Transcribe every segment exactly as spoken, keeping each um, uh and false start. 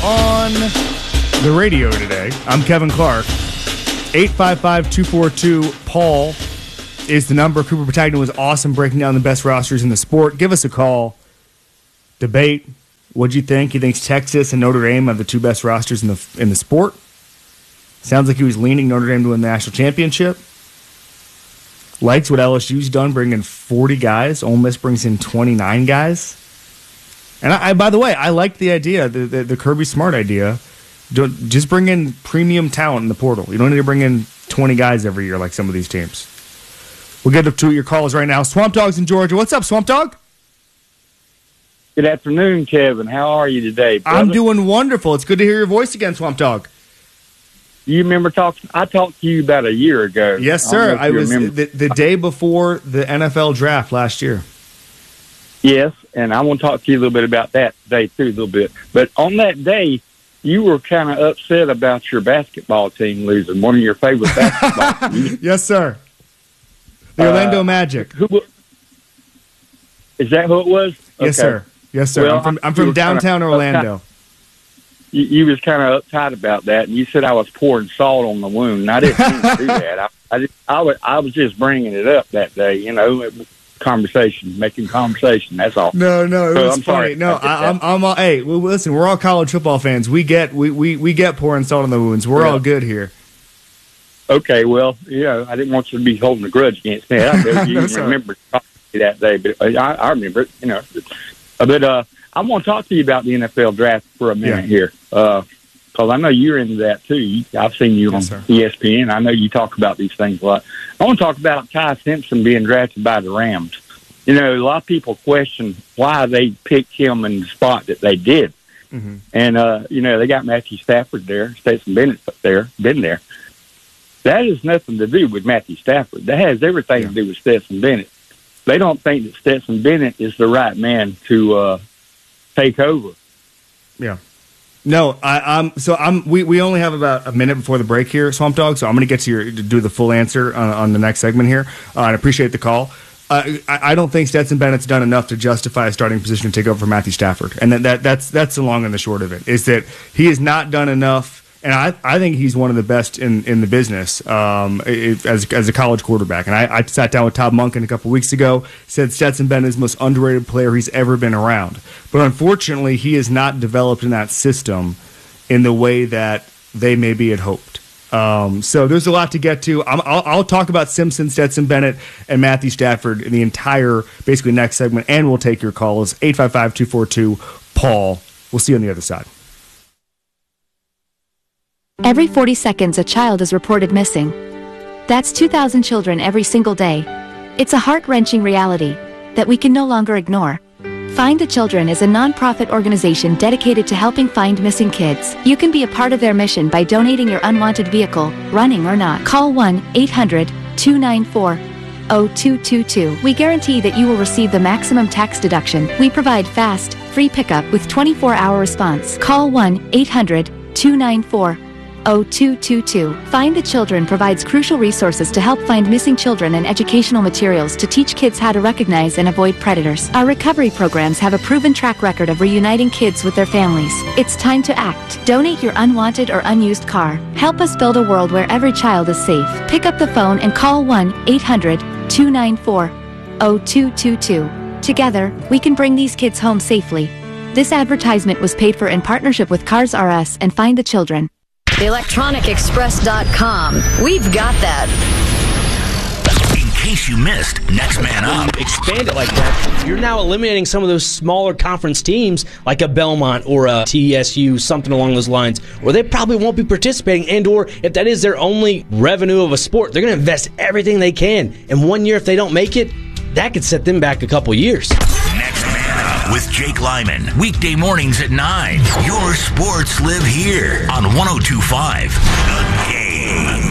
on the radio today. I'm Kevin Clark. eight five five, two four two, Paul is the number. Cooper Patagna was awesome breaking down the best rosters in the sport. Give us a call. Debate. What'd you think? He thinks Texas and Notre Dame have the two best rosters in the in the sport. Sounds like he was leaning Notre Dame to win the national championship. Likes what L S U's done, bringing forty guys. Ole Miss brings in twenty-nine guys. And I, I by the way, I like the idea, the, the, the Kirby Smart idea. Don't, just bring in premium talent in the portal. You don't need to bring in twenty guys every year like some of these teams. We'll get to your calls right now. Swamp Dog's in Georgia. What's up, Swamp Dog? Good afternoon, Kevin. How are you today, brother? I'm doing wonderful. It's good to hear your voice again, Swamp Dog. You remember talking? I talked to you about a year ago. Yes, sir. I, I was the, the day before the N F L draft last year. Yes, and I want to talk to you a little bit about that today, too, a little bit. But on that day, you were kind of upset about your basketball team losing, one of your favorite basketball teams. Yes, sir. The Orlando uh, Magic. Who, is that who it was? Yes, okay. sir. Yes, sir. Well, I'm from, I'm from downtown Orlando. You, you was kind of uptight about that, and you said I was pouring salt on the wound. And I didn't mean to do that. I, I, just, I, was, I was just bringing it up that day, you know, it was conversation, making conversation. That's all. No, no, it so was I'm funny. sorry. No, I, I'm, I'm all, hey, well, listen, we're all college football fans. We get, we, we, we get pouring salt on the wounds. We're yeah. all good here. Okay, well, yeah, I didn't want you to be holding a grudge against me. I know you no, remember talking to me that day, but I, I remember it, you know. But uh, I want to talk to you about the N F L draft for a minute yeah. here, because uh, I know you're into that too. I've seen you yes, on sir. E S P N. I know you talk about these things a lot. I want to talk about Ty Simpson being drafted by the Rams. You know, a lot of people question why they picked him in the spot that they did. Mm-hmm. And, uh, you know, they got Matthew Stafford there, Stetson Bennett there, been there. That has nothing to do with Matthew Stafford. That has everything yeah. to do with Stetson Bennett. They don't think that Stetson Bennett is the right man to uh, take over. Yeah. No, I, I'm so I'm. We, we only have about a minute before the break here, Swamp Dog. So I'm going to get to your to do the full answer on, on the next segment here. Uh, and I appreciate the call. Uh, I, I don't think Stetson Bennett's done enough to justify a starting position to take over for Matthew Stafford, and that, that that's that's the long and the short of it. Is that he has not done enough. And I, I think he's one of the best in, in the business um, as as a college quarterback. And I, I sat down with Todd Monken a couple weeks ago, said Stetson Bennett is the most underrated player he's ever been around. But unfortunately, he is not developed in that system in the way that they maybe had hoped. Um, so there's a lot to get to. I'm, I'll, I'll talk about Simpson, Stetson Bennett, and Matthew Stafford in the entire, basically, next segment. And we'll take your calls, eight five five, two four two, Paul. We'll see you on the other side. Every forty seconds, a child is reported missing. That's two thousand children every single day. It's a heart-wrenching reality that we can no longer ignore. Find the Children is a non-profit organization dedicated to helping find missing kids. You can be a part of their mission by donating your unwanted vehicle, running or not. Call one eight hundred, two nine four, zero two two two. We guarantee that you will receive the maximum tax deduction. We provide fast, free pickup with twenty-four hour response. Call one eight hundred, two nine four, zero two two two. Find the Children provides crucial resources to help find missing children and educational materials to teach kids how to recognize and avoid predators. Our recovery programs have a proven track record of reuniting kids with their families. It's time to act. Donate your unwanted or unused car. Help us build a world where every child is safe. Pick up the phone and call one eight hundred, two nine four, zero two two two. Together, we can bring these kids home safely. This advertisement was paid for in partnership with Cars R Us and Find the Children. the electronic express dot com. We've got that. In case you missed Next Man Up. Expand it like that, you're now eliminating some of those smaller conference teams like a Belmont or a T S U, something along those lines, where they probably won't be participating, and or if that is their only revenue of a sport, they're going to invest everything they can. And one year, if they don't make it, that could set them back a couple years. Next Man Up with Jake Lyman. Weekday mornings at nine. Your sports live here on one oh two point five. The Game.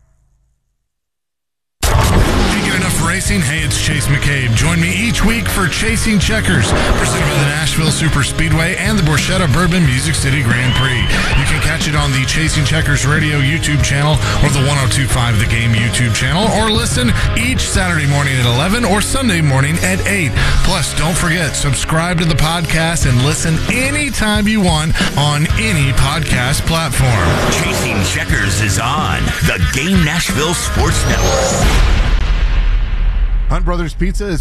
Racing. Hey, it's Chase McCabe. Join me each week for Chasing Checkers, presented by the Nashville Super Speedway and the Borchetta Bourbon Music City Grand Prix. You can catch it on the Chasing Checkers Radio YouTube channel or the one oh two point five The Game YouTube channel, or listen each Saturday morning at eleven or Sunday morning at eight. Plus, don't forget, subscribe to the podcast and listen anytime you want on any podcast platform. Chasing Checkers is on the Game Nashville Sports Network. Hunt Brothers Pizza is